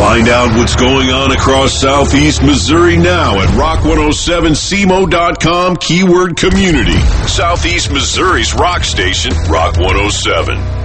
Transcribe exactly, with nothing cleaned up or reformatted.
Find out what's going on across Southeast Missouri now at rock one oh seven c m o dot com, keyword community. Southeast Missouri's rock station, Rock one oh seven.